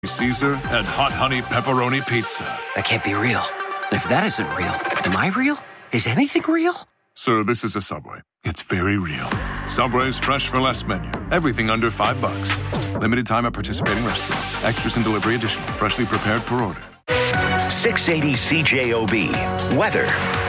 Caesar and Hot Honey Pepperoni Pizza. That can't be real. If that isn't real, am I real? Is anything real? Sir, this is a Subway. It's very real. Subway's Fresh for Less menu. Everything under $5. Limited time at participating restaurants. Extras and delivery additional. Freshly prepared per order. 680 CJOB. Weather.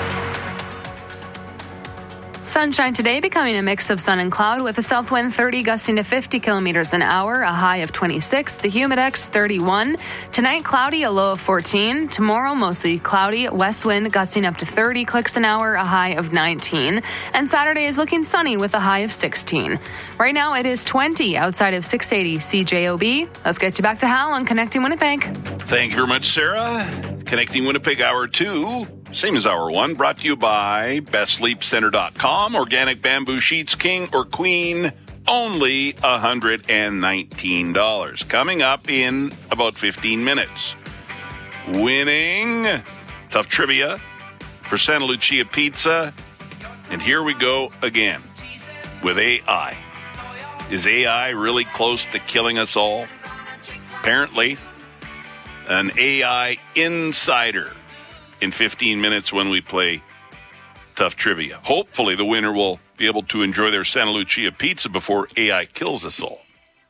Sunshine today, becoming a mix of sun and cloud with a south wind 30 gusting to 50 kilometers an hour, a high of 26, the humidex 31. Tonight, cloudy, a low of 14. Tomorrow, mostly cloudy, west wind gusting up to 30 clicks an hour, a high of 19. And Saturday is looking sunny with a high of 16. Right now, it is 20 outside of 680 CJOB. Let's get you back to Hal on Connecting Winnipeg. Thank you very much, Sarah. Connecting Winnipeg Hour 2, same as Hour 1, brought to you by BestSleepCenter.com. Organic bamboo sheets, king or queen, only $119. Coming up in about 15 minutes. Winning tough trivia for Santa Lucia Pizza. And here we go again with AI. Is AI really close to killing us all? Apparently, an AI insider in 15 minutes when we play tough trivia. Hopefully the winner will be able to enjoy their Santa Lucia pizza before AI kills us all.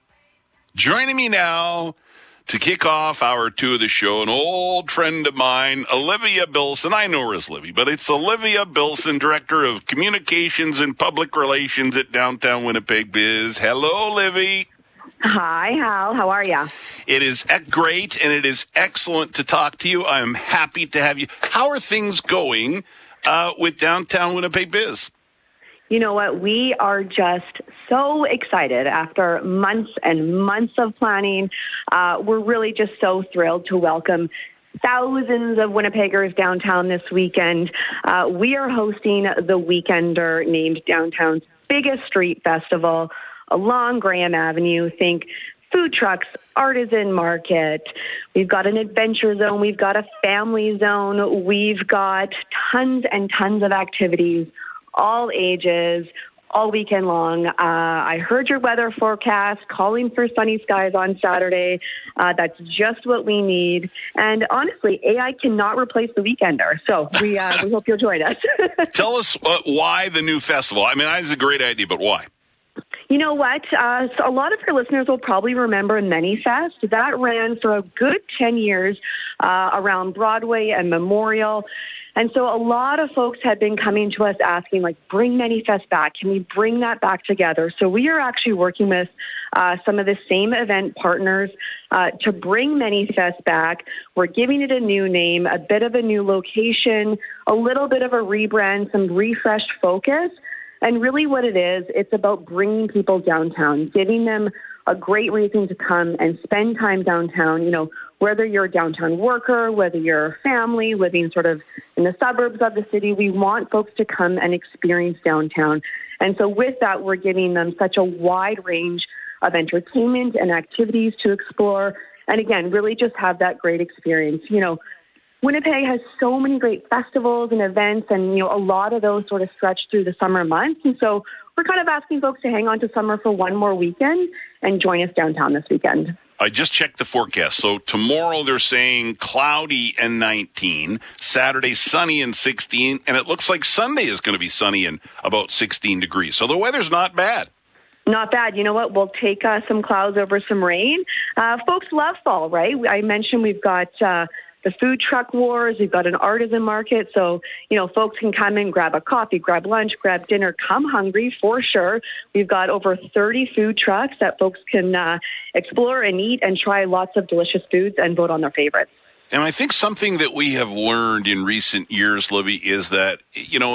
Joining me now to kick off Hour 2 of the show, an old friend of mine, Olivia Bilson. I know her as Livy, but it's Olivia Bilson, Director of Communications and Public Relations at Downtown Winnipeg Biz. Hello, Livy. Hi, Hal. How are you? It is great, and it is excellent to talk to you. I'm happy to have you. How are things going with Downtown Winnipeg Biz? You know what? We are just so excited after months and months of planning. We're really just so thrilled to welcome thousands of Winnipeggers downtown this weekend. We are hosting the Weekender, named Downtown's biggest street festival along Graham Avenue. Think food trucks, artisan market. We've got an adventure zone. We've got a family zone. We've got tons and tons of activities, all ages, all weekend long. I heard your weather forecast calling for sunny skies on Saturday. That's just what we need. And honestly, AI cannot replace the Weekender. So we hope you'll join us. Tell us why the new festival. I mean, it's a great idea, but why? You know what? So a lot of your listeners will probably remember ManyFest. That ran for a good 10 years around Broadway and Memorial. And so a lot of folks had been coming to us asking, like, bring ManyFest back. Can we bring that back together? So we are actually working with some of the same event partners to bring ManyFest back. We're giving it a new name, a bit of a new location, a little bit of a rebrand, some refreshed focus. And really what it is, it's about bringing people downtown, giving them a great reason to come and spend time downtown. You know, whether you're a downtown worker, whether you're a family living sort of in the suburbs of the city, we want folks to come and experience downtown. And so with that, we're giving them such a wide range of entertainment and activities to explore. And again, really just have that great experience. You know, Winnipeg has so many great festivals and events, and, you know, a lot of those sort of stretch through the summer months. And so we're kind of asking folks to hang on to summer for one more weekend and join us downtown this weekend. I just checked the forecast. So tomorrow they're saying cloudy and 19, Saturday sunny and 16, and it looks like Sunday is going to be sunny and about 16 degrees. So the weather's not bad. Not bad. You know what? We'll take some clouds over some rain. Folks love fall, right? I mentioned we've got the food truck wars. We've got an artisan market. So, you know, folks can come in, grab a coffee, grab lunch, grab dinner, come hungry for sure. We've got over 30 food trucks that folks can explore and eat and try lots of delicious foods and vote on their favorites. And I think something that we have learned in recent years, Livy, is that, you know,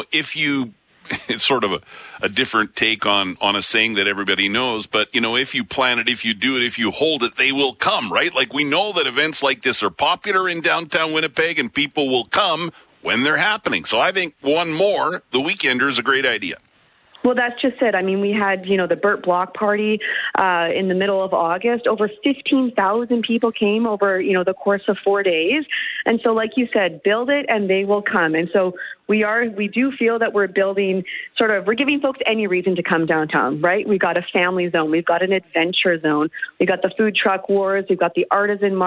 it's sort of a different take on a saying that everybody knows. But, you know, if you plan it, if you do it, if you hold it, they will come, right? Like, we know that events like this are popular in downtown Winnipeg and people will come when they're happening. So I think one more, the Weekender, is a great idea. Well, that's just it. I mean, we had, the Burt Block party in the middle of August. Over 15,000 people came over, the course of 4 days. And so, like you said, build it and they will come. And so we do feel that we're building we're giving folks any reason to come downtown, right? We've got a family zone. We've got an adventure zone. We've got the food truck wars. We've got the artisan market.